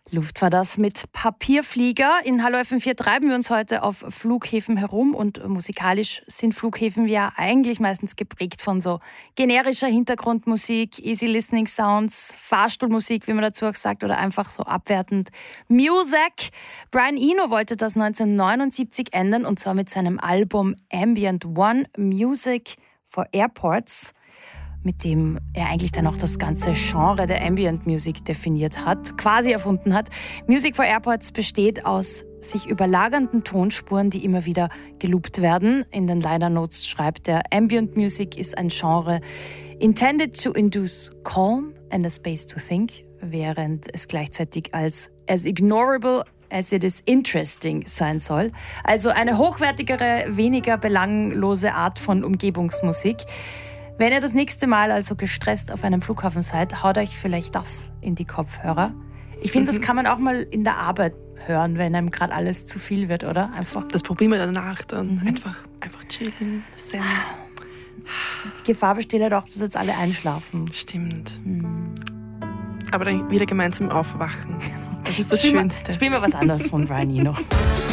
Luft war das mit Papierflieger. In Hallo FM4 treiben wir uns heute auf Flughäfen herum und musikalisch sind Flughäfen ja eigentlich meistens geprägt von so generischer Hintergrundmusik, easy listening Sounds, Fahrstuhlmusik, wie man dazu auch sagt, oder einfach so abwertend Music. Brian Eno wollte das 1979 ändern und zwar mit seinem Album Ambient One Music for Airports, mit dem er eigentlich dann auch das ganze Genre der Ambient Music definiert hat, quasi erfunden hat. Music for Airports besteht aus sich überlagernden Tonspuren, die immer wieder geloopt werden. In den Liner Notes schreibt er, Ambient Music ist ein Genre intended to induce calm and a space to think, während es gleichzeitig als as ignorable as it is interesting sein soll. Also eine hochwertigere, weniger belanglose Art von Umgebungsmusik. Wenn ihr das nächste Mal also gestresst auf einem Flughafen seid, haut euch vielleicht das in die Kopfhörer. Ich finde, das kann man auch mal in der Arbeit hören, wenn einem gerade alles zu viel wird, oder? Einfach. Das probieren wir danach dann. Einfach chillen, zen. Die Gefahr besteht halt auch, dass jetzt alle einschlafen. Stimmt. Aber dann wieder gemeinsam aufwachen. Das ist das Schönste. Spielen wir was anderes von Brian Eno.